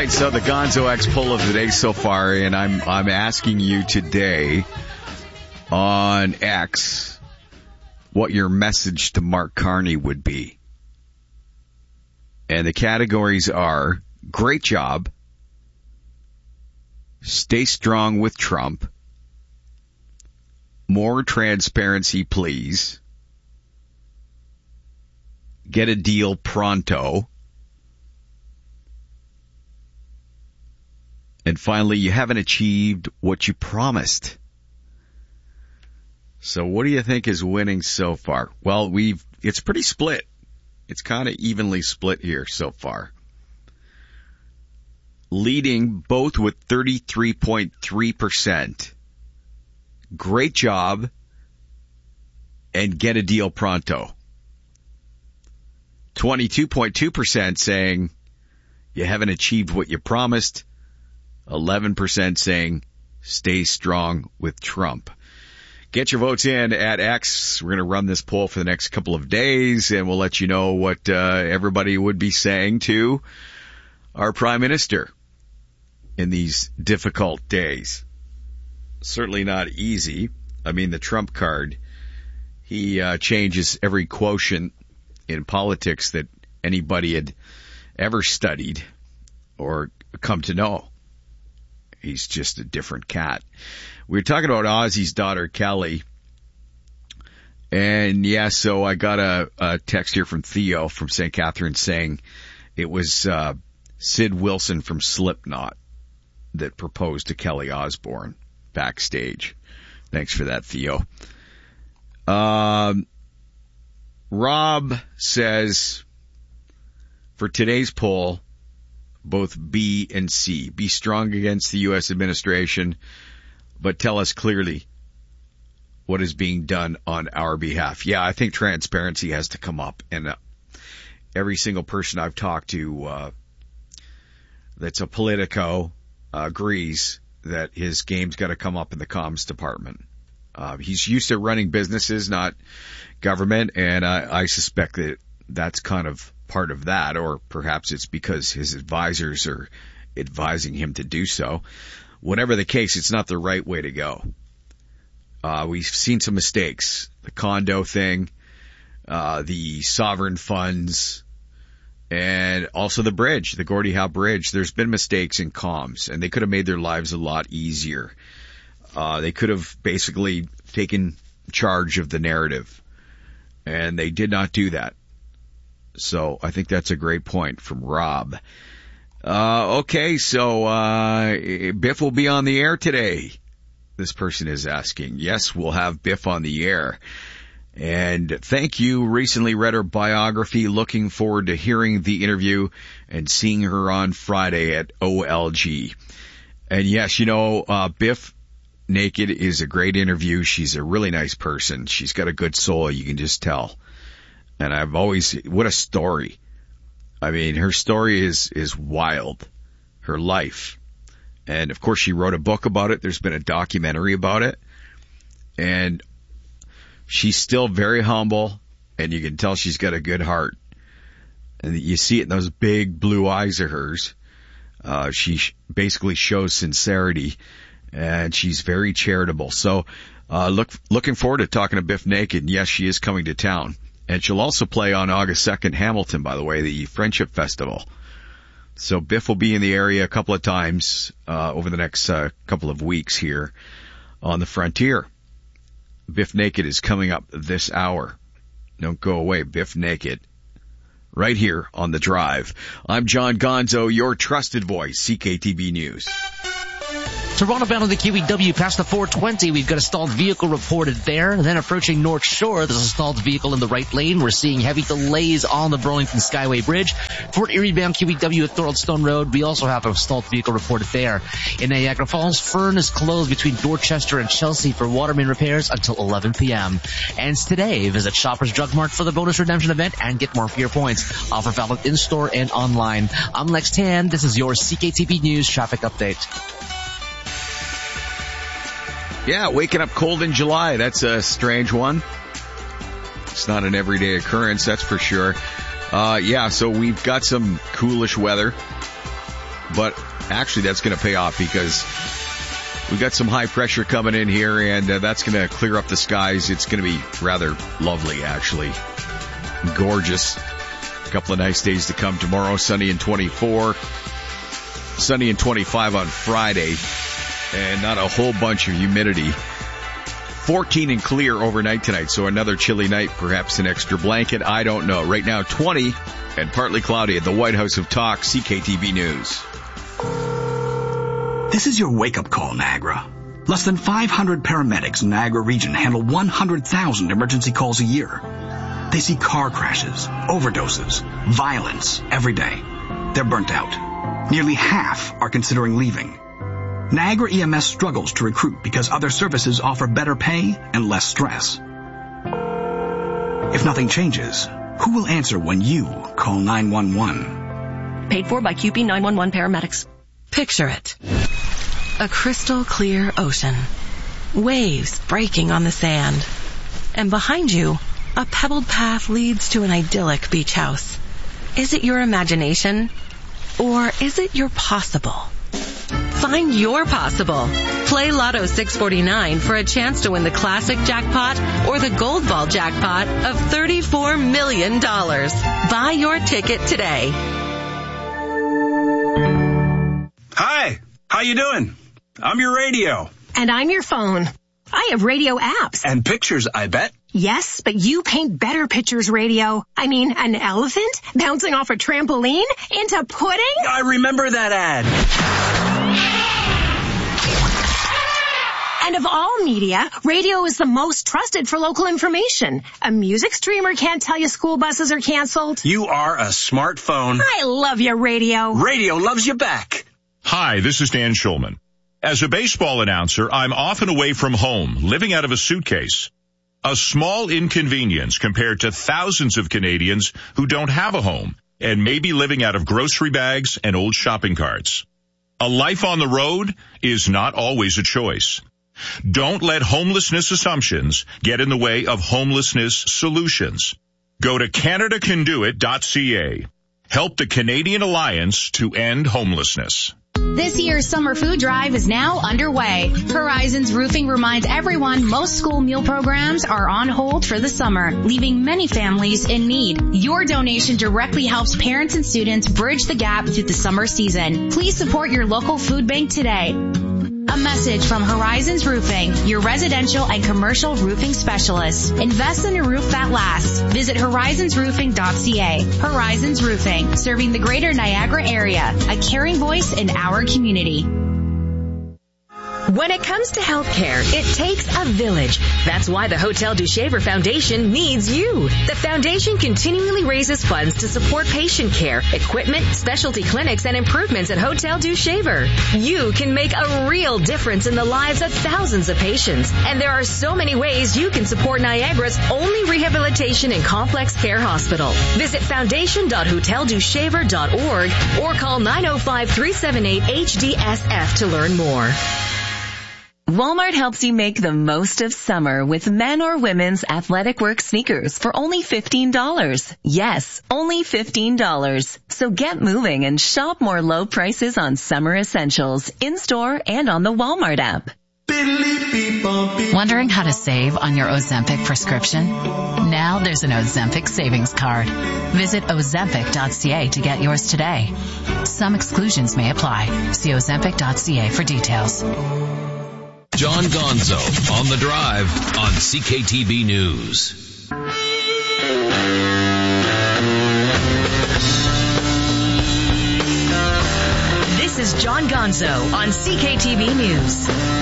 right, so the Gonzo X poll of the day so far, and I'm asking you today on X what your message to Mark Carney would be. And the categories are great job, stay strong with Trump, more transparency please, get a deal pronto, and finally, you haven't achieved what you promised. So what do you think is winning so far? Well, it's pretty split. It's kind of evenly split here so far. Leading both with 33.3%. Great job and get a deal pronto. 22.2% saying you haven't achieved what you promised. 11% saying stay strong with Trump. Get your votes in at X. We're going to run this poll for the next couple of days, and we'll let you know what everybody would be saying to our Prime Minister in these difficult days. Certainly not easy. I mean, the Trump card, he changes every quotient in politics that anybody had ever studied or come to know. He's just a different cat. We were talking about Ozzy's daughter, Kelly. And yeah, so I got a text here from Theo from St. Catharines saying it was Sid Wilson from Slipknot that proposed to Kelly Osbourne backstage. Thanks for that, Theo. Rob says, for today's poll, both B and C. Be strong against the U.S. administration, but tell us clearly what is being done on our behalf. Yeah, I think transparency has to come up. And every single person I've talked to that's a Politico agrees that his game's got to come up in the comms department. He's used to running businesses, not government, and I suspect that that's kind of part of that, or perhaps it's because his advisors are advising him to do so. Whatever the case, it's not the right way to go. We've seen some mistakes. The condo thing, the sovereign funds, and also the bridge, the Gordie Howe Bridge. There's been mistakes in comms, and they could have made their lives a lot easier. They could have basically taken charge of the narrative, and they did not do that. So I think that's a great point from Rob. Okay, so Biff will be on the air today. This person is asking. Yes, we'll have Biff on the air. And thank you. Recently read her biography. Looking forward to hearing the interview and seeing her on Friday at OLG. And yes, Biff Naked is a great interview. She's a really nice person. She's got a good soul, you can just tell. And what a story. I mean, her story is wild. Her life. And of course she wrote a book about it. There's been a documentary about it. And she's still very humble, and you can tell she's got a good heart. And you see it in those big blue eyes of hers. She basically shows sincerity, and she's very charitable. So, looking forward to talking to Biff Naked. Yes, she is coming to town. And she'll also play on August 2nd, Hamilton, by the way, the Friendship Festival. So Biff will be in the area a couple of times over the next couple of weeks here on the Frontier. Biff Naked is coming up this hour. Don't go away, Biff Naked. Right here on The Drive. I'm John Gonzo, your trusted voice, CKTB News. Toronto bound on the QEW past the 420. We've got a stalled vehicle reported there. Then approaching North Shore, there's a stalled vehicle in the right lane. We're seeing heavy delays on the Burlington Skyway Bridge. Fort Erie bound QEW at Thoroldstone Road. We also have a stalled vehicle reported there. In Niagara Falls, Fern is closed between Dorchester and Chelsea for water main repairs until 11 p.m. And today, visit Shoppers Drug Mart for the bonus redemption event and get more for your points. Offer valid in-store and online. I'm Lex Tan. This is your CKTB News traffic update. Yeah, waking up cold in July. That's a strange one. It's not an everyday occurrence, that's for sure. So we've got some coolish weather. but actually that's going to pay off because we got some high pressure coming in here, and that's going to clear up the skies. It's going to be rather lovely, actually. Gorgeous. A couple of nice days to come tomorrow. Sunny and 24. Sunny and 25 on Friday. And not a whole bunch of humidity. 14 and clear overnight tonight, so another chilly night, perhaps an extra blanket. I don't know. Right now, 20 and partly cloudy at the White House of Talk, CKTV News. This is your wake-up call, Niagara. Less than 500 paramedics in Niagara region handle 100,000 emergency calls a year. They see car crashes, overdoses, violence every day. They're burnt out. Nearly half are considering leaving. Niagara EMS struggles to recruit because other services offer better pay and less stress. If nothing changes, who will answer when you call 911? Paid for by QP 911 paramedics. Picture it. A crystal clear ocean. Waves breaking on the sand. And behind you, a pebbled path leads to an idyllic beach house. Is it your imagination? Or is it your possible? Find your possible. Play Lotto 649 for a chance to win the classic jackpot or the gold ball jackpot of $34 million. Buy your ticket today. Hi, how you doing? I'm your radio. And I'm your phone. I have radio apps. And pictures, I bet. Yes, but you paint better pictures, radio. I mean, an elephant bouncing off a trampoline into pudding? I remember that ad. And of all media, radio is the most trusted for local information. A music streamer can't tell you school buses are canceled. You are a smartphone. I love you, radio. Radio loves you back. Hi, this is Dan Schulman. As a baseball announcer, I'm often away from home, living out of a suitcase. A small inconvenience compared to thousands of Canadians who don't have a home and may be living out of grocery bags and old shopping carts. A life on the road is not always a choice. Don't let homelessness assumptions get in the way of homelessness solutions. Go to CanadaCanDoIt.ca. Help the Canadian Alliance to end homelessness. This year's summer food drive is now underway. Horizons Roofing reminds everyone most school meal programs are on hold for the summer, leaving many families in need. Your donation directly helps parents and students bridge the gap through the summer season. Please support your local food bank today. A message from Horizons Roofing, your residential and commercial roofing specialist. Invest in a roof that lasts. Visit horizonsroofing.ca. Horizons Roofing, serving the greater Niagara area, a caring voice in our community. When it comes to healthcare, it takes a village. That's why the Hotel du Shaver Foundation needs you. The foundation continually raises funds to support patient care, equipment, specialty clinics, and improvements at Hotel du Shaver. You can make a real difference in the lives of thousands of patients. And there are so many ways you can support Niagara's only rehabilitation and complex care hospital. Visit foundation.hoteldushaver.org or call 905-378-HDSF to learn more. Walmart helps you make the most of summer with men or women's athletic work sneakers for only $15. Yes, only $15. So get moving and shop more low prices on summer essentials in-store and on the Walmart app. Wondering how to save on your Ozempic prescription? Now there's an Ozempic savings card. Visit Ozempic.ca to get yours today. Some exclusions may apply. See Ozempic.ca for details. John Gonzo on the Drive on CKTB News. This is John Gonzo on CKTB News.